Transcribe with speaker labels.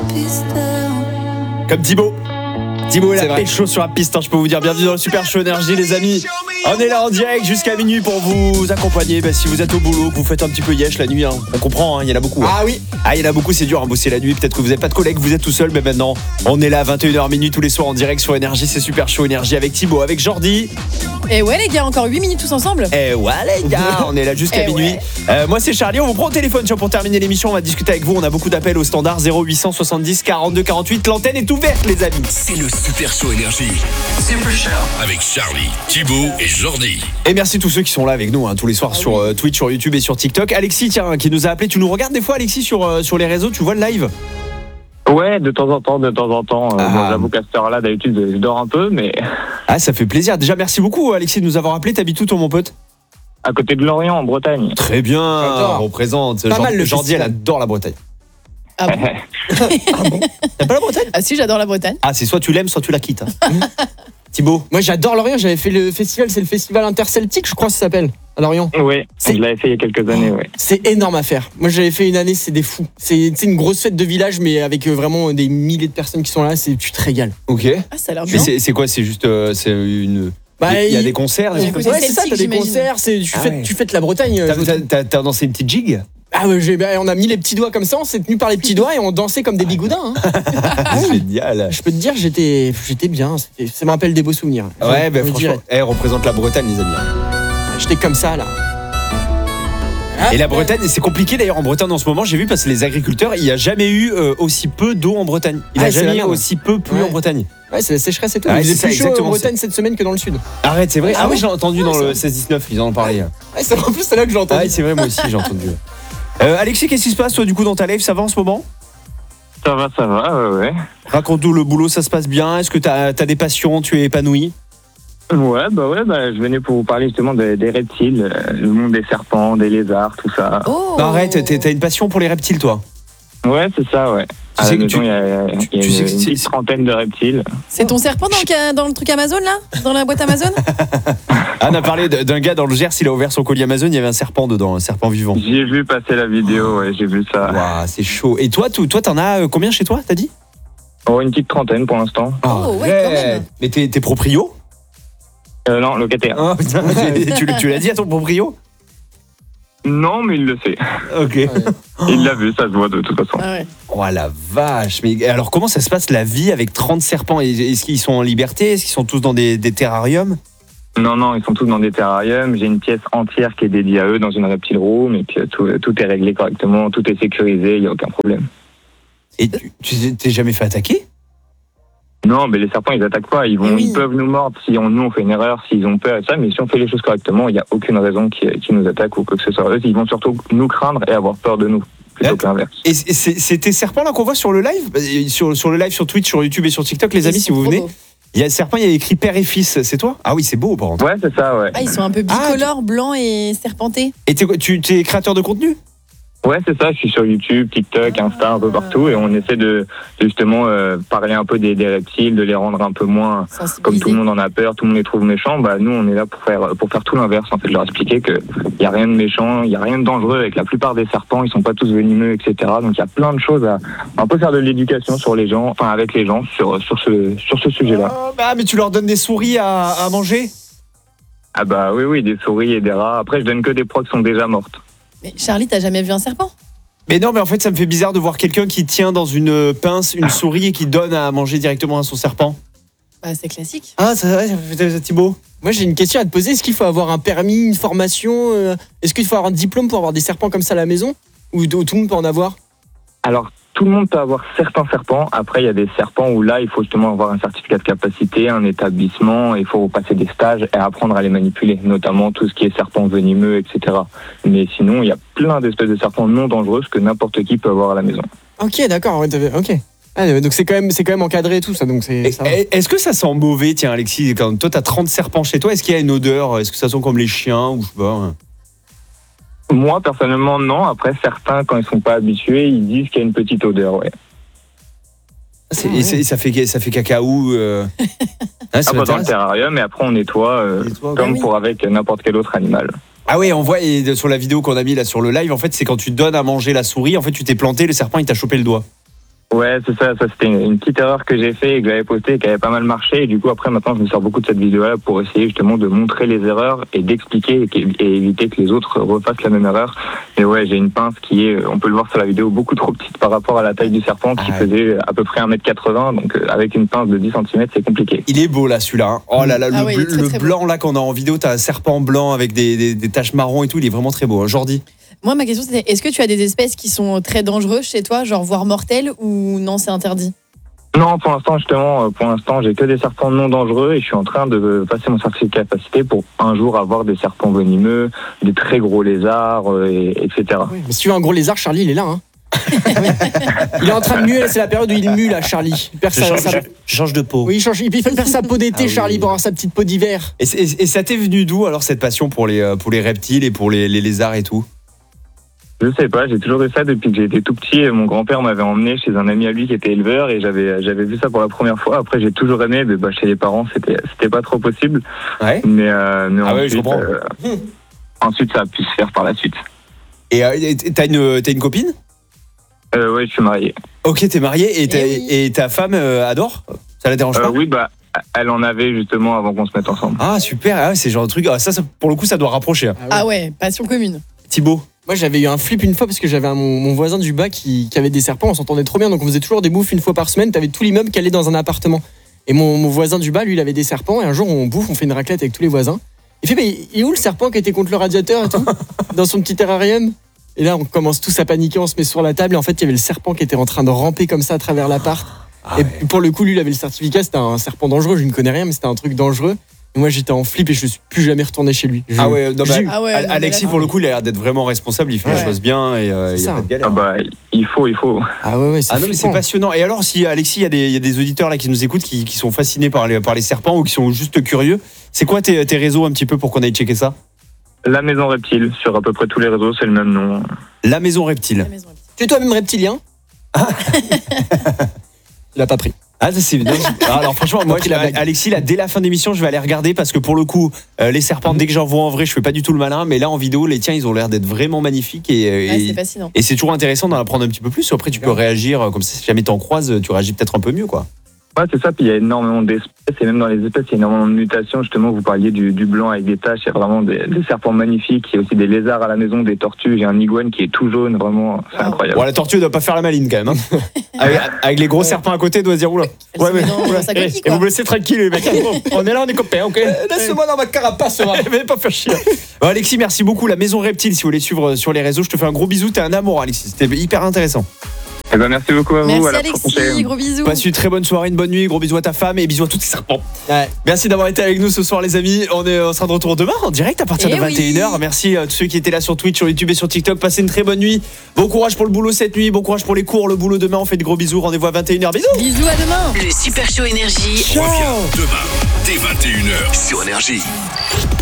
Speaker 1: Comme Thibaut. Thibaut la pécho sur la piste, je peux vous dire. Bienvenue dans le Super Show Énergie, les amis. On est là en direct jusqu'à minuit pour vous accompagner. Si vous êtes au boulot, que vous faites un petit peu yesh la nuit, on comprend, il y en a beaucoup.
Speaker 2: Ah oui.
Speaker 1: Il y en a beaucoup, c'est dur à bosser la nuit. Peut-être que vous n'avez pas de collègues, vous êtes tout seul, mais maintenant, on est là à 21h minuit tous les soirs en direct sur Énergie. C'est Super Show Énergie avec Thibaut, avec Jordi.
Speaker 3: Et ouais les gars, encore 8 minutes tous ensemble.
Speaker 1: Et ouais les gars, on est là jusqu'à minuit. Moi c'est Charlie, on vous prend au téléphone pour terminer l'émission. On va discuter avec vous, on a beaucoup d'appels au standard 0870 42 48. L'antenne est ouverte les amis.
Speaker 4: C'est le Super Show Énergie. Super Show avec Charlie, Thibaut et Jordi.
Speaker 1: Et merci tous ceux qui sont là avec nous tous les soirs sur Twitch, sur YouTube et sur TikTok. Alexis, tiens, qui nous a appelé. Tu nous regardes des fois Alexis sur les réseaux, tu vois le live?
Speaker 5: Ouais, de temps en temps. Bon, j'avoue qu'à cette heure-là, d'habitude, je dors un peu, mais...
Speaker 1: Ah, ça fait plaisir. Déjà, merci beaucoup, Alexis, de nous avoir appelé. T'habites où, toi, mon pote?
Speaker 5: À côté de Lorient, en Bretagne.
Speaker 1: Très bien, on représente. Jordi, elle adore la Bretagne.
Speaker 3: Ah bon?
Speaker 1: Ah bon? T'aimes pas la Bretagne?
Speaker 3: Ah si, j'adore la Bretagne.
Speaker 1: Ah, c'est soit tu l'aimes, soit tu la quittes. Thibaut?
Speaker 2: Moi, j'adore Lorient. J'avais fait le festival, c'est le festival interceltique, je crois que ça s'appelle, à Lorient.
Speaker 5: Oui, je l'avais fait il y a quelques années, ouais.
Speaker 2: C'est énorme à faire. Moi, j'avais fait une année, c'est des fous. C'est une grosse fête de village, mais avec vraiment des milliers de personnes qui sont là, tu te régales.
Speaker 1: Ok.
Speaker 3: Ah, ça a l'air bien.
Speaker 1: C'est quoi? C'est juste c'est une...
Speaker 2: il
Speaker 1: y a des concerts, des trucs comme ça?
Speaker 2: Ouais, c'est ça, t'as des concerts, tu fêtes la Bretagne.
Speaker 1: T'as dansé une petite gigue?
Speaker 2: Ah ouais, on a mis les petits doigts comme ça, on s'est tenu par les petits doigts et on dansait comme des bigoudins.
Speaker 1: C'est génial.
Speaker 2: Je peux te dire, j'étais bien, ça me rappelle des beaux souvenirs.
Speaker 1: Ouais, franchement, elle représente la Bretagne, les amis.
Speaker 2: J'étais comme ça, là.
Speaker 1: Et la Bretagne, c'est compliqué d'ailleurs en Bretagne en ce moment, j'ai vu, parce que les agriculteurs, il n'y a jamais eu aussi peu d'eau en Bretagne. Il n'y a jamais aussi peu plu en Bretagne.
Speaker 2: Ouais, c'est la sécheresse et tout.
Speaker 1: Ouais,
Speaker 2: il faisait plus chaud en Bretagne
Speaker 1: cette
Speaker 2: semaine que dans le sud.
Speaker 1: Arrête, c'est vrai. Ah oui,
Speaker 2: ouais.
Speaker 1: j'ai entendu dans le 16-19, ils en ont parlé.
Speaker 2: En plus, c'est là que j'ai entendu.
Speaker 1: Ah, c'est vrai, moi aussi, j'ai entendu. Alexis, qu'est-ce qui se passe toi du coup dans ta life? Ça va en ce moment?
Speaker 5: Ça va, ouais.
Speaker 1: Raconte-nous, le boulot, ça se passe bien? Est-ce que t'as des passions? Tu es épanoui?
Speaker 5: Ouais, je venais pour vous parler justement des reptiles, le monde des serpents, des lézards, tout ça.
Speaker 3: Oh.
Speaker 1: Non, arrête, t'as une passion pour les reptiles toi?
Speaker 5: Ouais, c'est ça, ouais.
Speaker 1: Tu sais que
Speaker 5: il y a une petite trentaine de reptiles.
Speaker 3: C'est ton serpent dans le truc Amazon là? Dans la boîte Amazon?
Speaker 1: On a parlé d'un gars dans le Gers, il a ouvert son colis Amazon, il y avait un serpent dedans, un serpent vivant.
Speaker 5: J'ai vu passer la vidéo, ouais, j'ai vu ça.
Speaker 1: Waouh, c'est chaud. Et toi, t'en as combien chez toi, t'as dit?
Speaker 5: Oh, une petite trentaine pour l'instant.
Speaker 3: Oh, ouais, quand même.
Speaker 1: Mais t'es proprio?
Speaker 5: Non, locataire.
Speaker 1: Oh, putain, tu l'as dit à ton proprio?
Speaker 5: Non, mais il le sait.
Speaker 1: Ok.
Speaker 2: Ouais.
Speaker 5: Il l'a vu, ça se voit de toute façon.
Speaker 3: Ah ouais.
Speaker 1: Oh la vache. Mais alors comment ça se passe la vie avec 30 serpents? Est-ce qu'ils sont en liberté? Est-ce qu'ils sont tous dans des terrariums?
Speaker 5: Non, ils sont tous dans des terrariums. J'ai une pièce entière qui est dédiée à eux dans une reptile room. Et puis tout est réglé correctement, tout est sécurisé, il n'y a aucun problème.
Speaker 1: Et tu t'es jamais fait attaquer?
Speaker 5: Non, mais les serpents, ils attaquent pas. Ils peuvent nous mordre si on fait une erreur, s'ils ont peur et ça. Mais si on fait les choses correctement, il n'y a aucune raison qu'ils nous attaquent ou quoi que ce soit. Eux, ils vont surtout nous craindre et avoir peur de nous, plutôt que l'inverse.
Speaker 1: Et c'est tes serpents là qu'on voit sur le live, sur le live sur Twitch, sur YouTube et sur TikTok, les amis, si vous venez. Il y a un serpent, il y a écrit père et fils, c'est toi? Ah oui, c'est beau par contre.
Speaker 5: Ouais, c'est ça, ouais.
Speaker 3: Ah, ils sont un peu bicolores, blancs et serpentés.
Speaker 1: Et tu es créateur de contenu?
Speaker 5: Ouais, c'est ça, je suis sur YouTube, TikTok, Insta, un peu partout, et on essaie de justement parler un peu des reptiles, de les rendre un peu moins, comme tout le monde en a peur, tout le monde les trouve méchants. Bah nous, on est là pour faire tout l'inverse, en fait, leur expliquer que y a rien de méchant, il y a rien de dangereux avec la plupart des serpents, ils sont pas tous venimeux, etc. Donc il y a plein de choses à un peu faire de l'éducation sur les gens, enfin avec les gens sur ce sujet-là.
Speaker 1: Mais tu leur donnes des souris à manger?
Speaker 5: Ah bah oui, des souris et des rats. Après, je donne que des proies qui sont déjà mortes.
Speaker 3: Mais Charlie, t'as jamais vu un serpent?
Speaker 1: Mais non, mais en fait, ça me fait bizarre de voir quelqu'un qui tient dans une pince une souris et qui donne à manger directement à son serpent.
Speaker 3: Bah, c'est classique.
Speaker 1: Ah, ça fait Thibaut.
Speaker 2: Moi, j'ai une question à te poser. Est-ce qu'il faut avoir un permis, une formation Est-ce qu'il faut avoir un diplôme pour avoir des serpents comme ça à la maison? Ou tout le monde peut en avoir?
Speaker 5: Alors, tout le monde peut avoir certains serpents. Après, il y a des serpents où là, il faut justement avoir un certificat de capacité, un établissement, il faut passer des stages et apprendre à les manipuler, notamment tout ce qui est serpents venimeux, etc. Mais sinon, il y a plein d'espèces de serpents non dangereux que n'importe qui peut avoir à la maison.
Speaker 2: Ok, d'accord. Ok. Ah, donc c'est quand même encadré et tout ça. Donc ça va.
Speaker 1: Est-ce que ça sent mauvais, tiens Alexis, quand toi t'as 30 serpents chez toi, est-ce qu'il y a une odeur? Est-ce que ça sent comme les chiens ou je sais pas?
Speaker 5: Moi, personnellement, non. Après, certains, quand ils sont pas habitués, ils disent qu'il y a une petite odeur, ouais.
Speaker 1: Et ça fait cacao.
Speaker 5: Dans le terrarium, et après on nettoie, comme pour avec n'importe quel autre animal.
Speaker 1: Ah oui, on voit sur la vidéo qu'on a mis là sur le live, en fait, c'est quand tu donnes à manger la souris, en fait, tu t'es planté, le serpent, il t'a chopé le doigt.
Speaker 5: Ouais, c'est ça. Ça, c'était une petite erreur que j'ai fait et que j'avais postée et qui avait pas mal marché. Et du coup, après, maintenant, je me sers beaucoup de cette vidéo-là pour essayer justement de montrer les erreurs et d'expliquer et éviter que les autres refassent la même erreur. Mais ouais, j'ai une pince qui est, on peut le voir sur la vidéo, beaucoup trop petite par rapport à la taille du serpent qui faisait à peu près 1m80. Donc, avec une pince de 10 cm, c'est compliqué.
Speaker 1: Il est beau là, celui-là. Hein. Oh là là,
Speaker 3: Ah oui, il est très,
Speaker 1: le
Speaker 3: très
Speaker 1: blanc là qu'on a en vidéo, t'as un serpent blanc avec des taches marron et tout. Il est vraiment très beau. Hein. Jordi.
Speaker 3: Moi, ma question, c'était est-ce que tu as des espèces qui sont très dangereuses chez toi, genre voire mortelles, ou non, c'est interdit?
Speaker 5: Non, pour l'instant, j'ai que des serpents non dangereux et je suis en train de passer mon certificat de capacité pour un jour avoir des serpents venimeux, des très gros lézards, etc.
Speaker 2: Oui, mais si tu veux un gros lézard, Charlie, il est là. Hein. Il est en train de muer, c'est la période où il mue là, Charlie. Il perd
Speaker 1: Change de peau.
Speaker 2: Oui, il change. Il fait faire sa peau d'été, Charlie, pour avoir sa petite peau d'hiver.
Speaker 1: Et ça t'est venu d'où alors cette passion pour les reptiles et pour les lézards et tout?
Speaker 5: Je sais pas, j'ai toujours eu ça depuis que j'ai été tout petit. Mon grand-père m'avait emmené chez un ami à lui qui était éleveur et j'avais vu ça pour la première fois. Après, j'ai toujours aimé, mais chez les parents, c'était pas trop possible.
Speaker 1: Ouais.
Speaker 5: Mais
Speaker 1: Ah ouais, je comprends.
Speaker 5: Ensuite, ça a pu se faire par la suite.
Speaker 1: Et t'as une copine?
Speaker 5: Ouais, je suis marié.
Speaker 1: Ok, t'es marié
Speaker 3: oui.
Speaker 1: et ta femme adore? Ça la dérange pas?
Speaker 5: Oui, elle en avait justement avant qu'on se mette ensemble.
Speaker 1: Ah super, ah, c'est le genre de truc. Ah, ça pour le coup, ça doit rapprocher. Hein.
Speaker 3: Ah ouais, passion commune.
Speaker 1: Thibaut.
Speaker 2: Moi, j'avais eu un flip une fois parce que j'avais mon voisin du bas qui avait des serpents. On s'entendait trop bien, donc on faisait toujours des bouffes une fois par semaine. T'avais tout l'immeuble qui allait dans un appartement. Et mon voisin du bas, lui, il avait des serpents. Et un jour, on bouffe, on fait une raclette avec tous les voisins. Il fait, mais il est où le serpent qui était contre le radiateur et tout, dans son petit terrarium? Et là, on commence tous à paniquer, on se met sur la table. Et en fait, il y avait le serpent qui était en train de ramper comme ça à travers l'appart. Et pour le coup, lui, il avait le certificat. C'était un serpent dangereux. Je ne connais rien, mais c'était un truc dangereux. Et moi, j'étais en flip et je ne suis plus jamais retourné chez lui.
Speaker 1: Alexis, pour le coup, il a l'air d'être vraiment responsable. Il fait les choses bien et il n'y a pas de galère.
Speaker 5: Il faut.
Speaker 2: Ah ouais, c'est
Speaker 1: non, mais c'est passionnant. Et alors, si Alexis, il y a des auditeurs là qui nous écoutent, qui sont fascinés par les serpents ou qui sont juste curieux, c'est quoi tes réseaux un petit peu pour qu'on aille checker ça?
Speaker 5: La Maison Reptile, sur à peu près tous les réseaux, c'est le même nom.
Speaker 1: La Maison Reptile.
Speaker 2: Tu es toi-même reptilien? Il a pas pris.
Speaker 1: Ah, ça c'est bien. Alors franchement, moi, Alexis, là, dès la fin d'émission, je vais aller regarder parce que pour le coup, les serpents, dès que j'en vois en vrai, je fais pas du tout le malin, mais là en vidéo, les tiens, ils ont l'air d'être vraiment magnifiques
Speaker 3: C'est fascinant.
Speaker 1: Et c'est toujours intéressant d'en apprendre un petit peu plus. Après, tu peux réagir comme ça, si jamais t'en croises, tu réagis peut-être un peu mieux, quoi.
Speaker 5: Ouais, c'est ça. Puis il y a énormément d'espèces et même dans les espèces, il y a énormément de mutations. Justement, vous parliez du blanc avec des taches. Il y a vraiment des serpents magnifiques. Il y a aussi des lézards à la maison, des tortues. J'ai un iguane qui est tout jaune. Vraiment, c'est incroyable.
Speaker 1: Bon, la tortue doit pas faire la maline quand même. Hein. avec les gros serpents à côté, doit se dire oula. Et vous me laissez tranquille, les mecs. On est là, on est copains, ok?
Speaker 2: Laisse-moi dans ma carapace,
Speaker 1: mais pas faire chier. Bon, Alexis, merci beaucoup. La Maison Reptile, si vous voulez suivre sur les réseaux, je te fais un gros bisou. T'es un amour, Alexis. C'était hyper intéressant.
Speaker 5: Merci beaucoup à vous.
Speaker 3: Merci
Speaker 5: à la
Speaker 3: Alexis,
Speaker 5: prochaine.
Speaker 3: gros bisous.
Speaker 1: Passe une très bonne soirée, une bonne nuit, gros bisous à ta femme et bisous à tous tes serpents.
Speaker 2: Ouais.
Speaker 1: Merci d'avoir été avec nous ce soir les amis. On sera de retour demain en direct à partir de 21h.
Speaker 3: Oui.
Speaker 1: Merci à tous ceux qui étaient là sur Twitch, sur YouTube et sur TikTok. Passez une très bonne nuit. Bon courage pour le boulot cette nuit, bon courage pour les cours, le boulot demain. On fait de gros bisous. Rendez-vous à 21h. Bisous.
Speaker 3: Bisous à demain.
Speaker 6: Le Super Show Énergie.
Speaker 4: Reviens demain dès 21h sur Énergie.